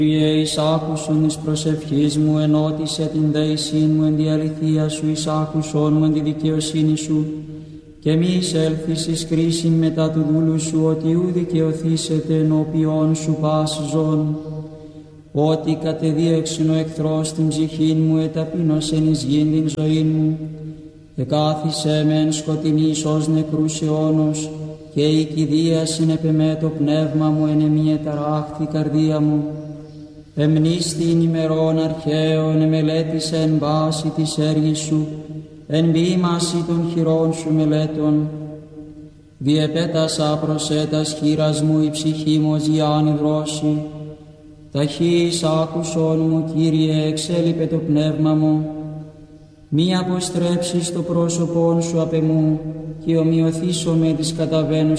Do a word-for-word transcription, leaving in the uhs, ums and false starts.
Κύριε, εις άκουσον εις προσευχής μου, ενώτισε την δέησήν μου εν τη αληθεία σου, εις άκουσον μου εν τη δικαιοσύνη σου, και μη εισέλθεις εις κρίσιν μετά του δούλου σου, ότι ου δικαιωθήσετε ενώπιον σου πας ζών. Ότι κατεδίωξεν ο εχθρός την ψυχήν μου, εταπείνωσεν εις γήν την ζωήν μου, εκάθισε με εν σκοτεινής ως νεκρούς αιώνος, και η κηδίασιν επεμέ το πνεύμα μου, εν εμή εταράχθη καρδία μου. Εμνίστην ημερών αρχαίων, εμελέτησε εν βάση της έργης σου, εν ποίημαση των χειρών σου μελέτων. Διεπέτασα προσέτας χείρας μου, η ψυχή μου ζιάνει δρόση. Ταχύς άκουσον μου, Κύριε, εξέλιπε το πνεύμα μου. Μη αποστρέψεις το πρόσωπον σου απ' εμού, και ομοιωθήσω με τις καταβαίνουσες